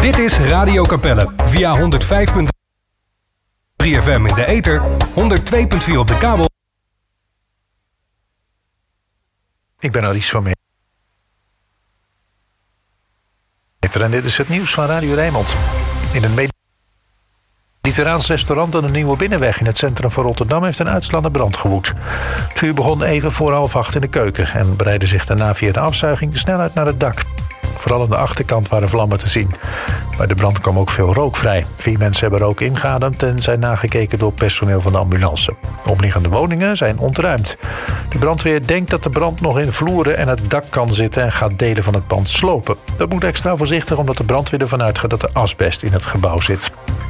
Dit is Radio Capelle via 105.3 FM in de ether, 102.4 op de kabel. Ik ben Aries van Meter en dit is het nieuws van Radio Rijnmond. In een mediterraans restaurant aan de Nieuwe Binnenweg in het centrum van Rotterdam heeft een uitslaande brand gewoed. Het vuur begon even voor 7:30 in de keuken en breidde zich daarna via de afzuiging snel uit naar het dak. Vooral aan de achterkant waren vlammen te zien. Bij de brand kwam ook veel rook vrij. 4 mensen hebben rook ingeademd en zijn nagekeken door personeel van de ambulance. Omliggende woningen zijn ontruimd. De brandweer denkt dat de brand nog in vloeren en het dak kan zitten en gaat delen van het pand slopen. Dat moet extra voorzichtig omdat de brandweer ervan uitgaat dat er asbest in het gebouw zit.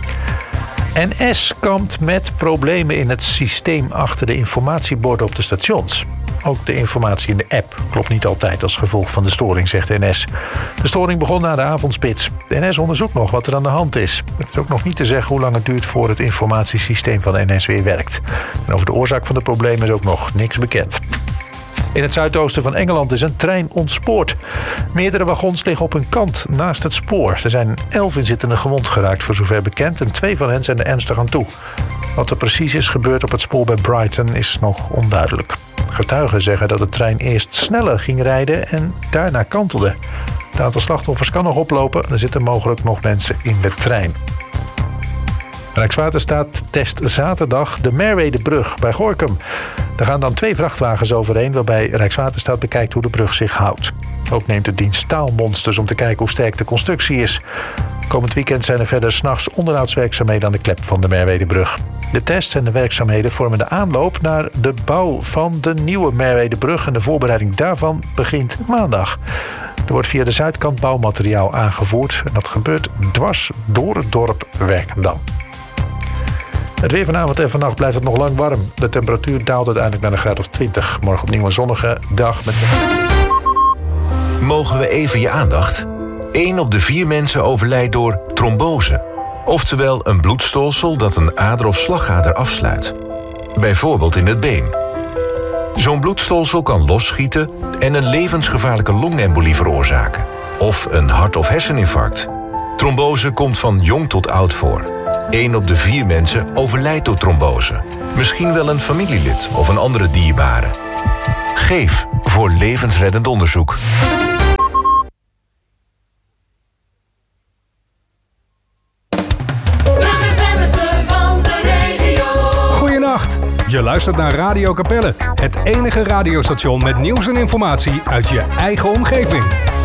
NS kampt met problemen in het systeem achter de informatieborden op de stations. Ook de informatie in de app klopt niet altijd als gevolg van de storing, zegt de NS. De storing begon na de avondspits. De NS onderzoekt nog wat er aan de hand is. Het is ook nog niet te zeggen hoe lang het duurt voor het informatiesysteem van de NS weer werkt. En over de oorzaak van de problemen is ook nog niks bekend. In het zuidoosten van Engeland is een trein ontspoord. Meerdere wagons liggen op hun kant naast het spoor. Er zijn 11 inzittenden gewond geraakt voor zover bekend en 2 van hen zijn er ernstig aan toe. Wat er precies is gebeurd op het spoor bij Brighton is nog onduidelijk. Getuigen zeggen dat de trein eerst sneller ging rijden en daarna kantelde. Het aantal slachtoffers kan nog oplopen. Er zitten mogelijk nog mensen in de trein. Rijkswaterstaat test zaterdag de Merwedebrug bij Gorinchem. Er gaan dan 2 vrachtwagens overheen waarbij Rijkswaterstaat bekijkt hoe de brug zich houdt. Ook neemt de dienst staalmonsters om te kijken hoe sterk de constructie is. Komend weekend zijn er verder 's nachts onderhoudswerkzaamheden aan de klep van de Merwedebrug. De tests en de werkzaamheden vormen de aanloop naar de bouw van de nieuwe Merwedebrug en de voorbereiding daarvan begint maandag. Er wordt via de zuidkant bouwmateriaal aangevoerd en dat gebeurt dwars door het dorp Werkendam. Het weer vanavond en vannacht blijft het nog lang warm. De temperatuur daalt uiteindelijk naar een graad of 20. Morgen opnieuw een zonnige dag met... Mogen we even je aandacht? 1 op de 4 mensen overlijdt door trombose. Oftewel een bloedstolsel dat een ader of slagader afsluit. Bijvoorbeeld in het been. Zo'n bloedstolsel kan losschieten en een levensgevaarlijke longembolie veroorzaken. Of een hart- of herseninfarct. Trombose komt van jong tot oud voor. 1 op de 4 mensen overlijdt door trombose. Misschien wel een familielid of een andere dierbare. Geef voor levensreddend onderzoek. Goedenacht, je luistert naar Radio Capelle. Het enige radiostation met nieuws en informatie uit je eigen omgeving.